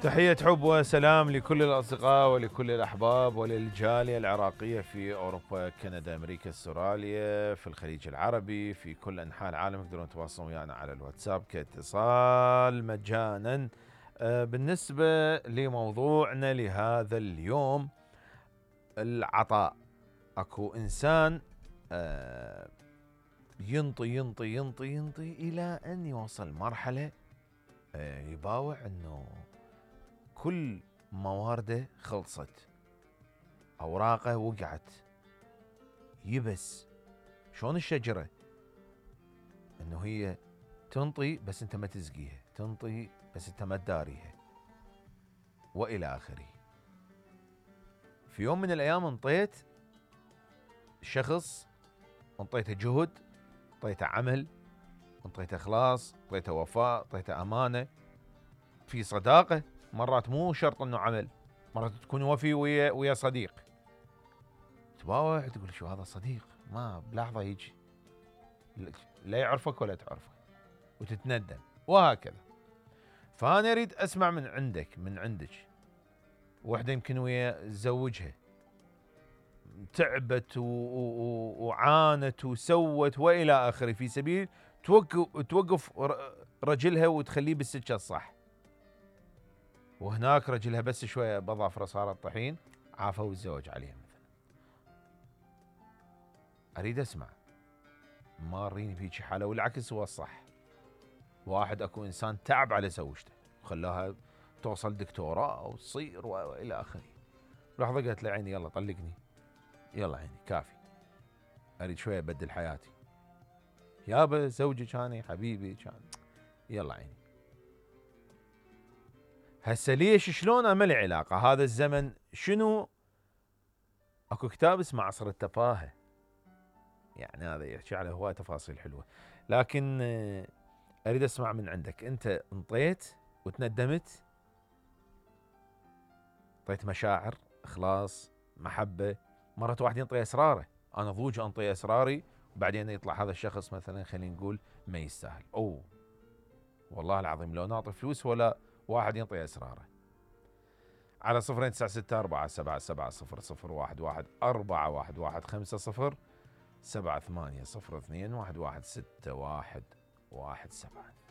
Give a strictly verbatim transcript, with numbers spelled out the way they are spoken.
تحية حب وسلام لكل الأصدقاء ولكل الأحباب وللجالية العراقية في أوروبا، كندا، أمريكا، استراليا، في الخليج العربي، في كل أنحاء العالم. تقدرون تتواصلون ويانا على الواتساب كاتصال مجانا. آه، بالنسبة لموضوعنا لهذا اليوم، العطاء. أكو إنسان آه، ينطي ينطي ينطي ينطي إلى أن يوصل مرحلة آه، يباوع أنه كل موارده خلصت، أوراقه وقعت، يبس. شلون الشجرة أنه هي تنطي بس أنت ما تسقيها، تنطي بس أنت ما تداريها، وإلى آخره. في يوم من الأيام انطيت شخص، انطيته جهد، انطيته عمل، انطيته إخلاص، انطيته وفاء، انطيته أمانة، في صداقة. مرات مو شرط أنه عمل، مرات تكون وفي ويا ويا صديق، تباوع تقول شو هذا صديق، ما بلحظة يجي لا يعرفك ولا تعرفه وتتندم، وهكذا. فأنا أريد أسمع من عندك، من عندك واحدة يمكن ويا زوجها تعبت وعانت وسوت وإلى آخره، في سبيل توقف, توقف رجلها وتخليه بالسكة الصح، وهناك رجلها بس شوية بظافره صارت طحين، عافوا الزواج عليها مثلا. أريد أسمع مارين فيك حالة، والعكس هو الصح. واحد اكو انسان تعب على زوجته وخلاها توصل دكتوراه وتصير والى اخره، لحظه قالت له عيني يلا طلقني، يلا عيني كافي، اريد شويه ابدل حياتي، يابا زوجي كان حبيبي كان، يلا عيني. هسه ليش شلون ما له علاقه هذا الزمن شنو؟ اكو كتاب اسمه عصر التفاهه، يعني هذا يحكي على هواي تفاصيل حلوه، لكن اريد اسمع من عندك. انت انطيت وتندمت، انطيت مشاعر، اخلاص، محبه. مرات واحد ينطي اسراره، انا ضوج انطي اسراري وبعدين يطلع هذا الشخص مثلا خلينا نقول ما يستاهل. اوه والله العظيم لو نعطي فلوس ولا واحد ينطي اسراره. على صفرين تسعة ستة أربعة سبعة سبعة صفر صفر واحد واحد أربعة واحد واحد خمسة صفر سبعة ثمانية صفر اثنين واحد واحد ستة واحد واحد سبعة.